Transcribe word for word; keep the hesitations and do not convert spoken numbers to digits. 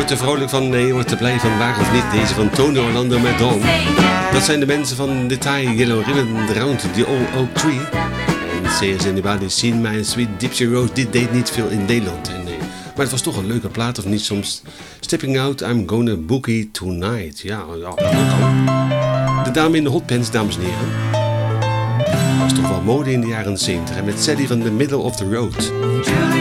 wordt er vrolijk van, nee, je wordt er blij van, waar of niet. Deze van Tony Orlando met Dawn. Dat zijn de mensen van The Thai Yellow Ribbon Round the Old Oak Tree. En Says Anybody Seen My Sweet Gypsy Rose, dit deed niet veel in Nederland. En, nee. Maar het was toch een leuke plaat, of niet soms? Stepping Out, I'm Gonna Boogie Tonight. Ja, ja, dat kan. De dame in de hotpants, dames en heren. Was toch wel mode in de jaren zeventig. En met Sally van The Middle of the Road.